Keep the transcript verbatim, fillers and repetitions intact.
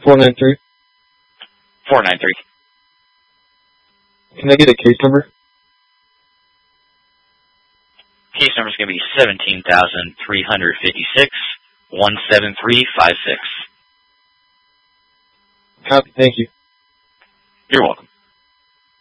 four nine three. four nine three. Can I get a case number? Case number is going to be seventeen thousand three hundred fifty-six, one seven three five six. Copy. Thank you. You're welcome.